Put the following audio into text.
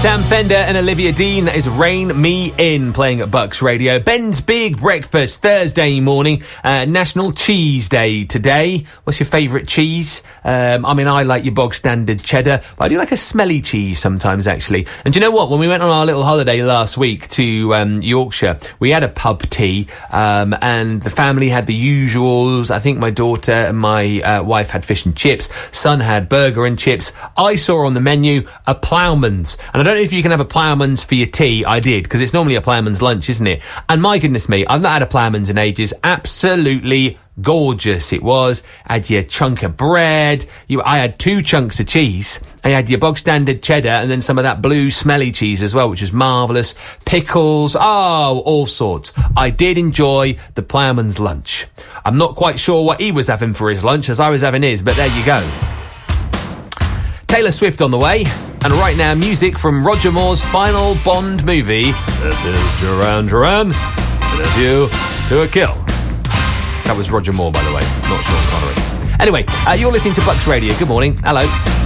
Sam Fender and Olivia Dean. That is Rain Me In, playing at Bucks Radio. Ben's Big Breakfast, Thursday morning. National Cheese Day today. What's your favourite cheese? I like your bog standard cheddar, but I do like a smelly cheese sometimes, actually. And do you know what? When we went on our little holiday last week to Yorkshire, we had a pub tea, and the family had the usuals. I think my daughter and my wife had fish and chips. Son had burger and chips. I saw on the menu a ploughman's. And I don't know if you can have a ploughman's for your tea. I did, because it's normally a ploughman's lunch, isn't it? And my goodness me, I've not had a ploughman's in ages. Absolutely gorgeous it was. Had your chunk of bread. I had 2 chunks of cheese. I had your bog standard cheddar and then some of that blue smelly cheese as well, which was marvellous. Pickles, all sorts. I did enjoy the ploughman's lunch. I'm not quite sure what he was having for his lunch as I was having his, but there you go. Taylor Swift on the way. And right now, music from Roger Moore's final Bond movie. This is Duran Duran. And a View to a Kill. That was Roger Moore, by the way, not Sean Connery. Anyway, you're listening to Bucks Radio. Good morning. Hello.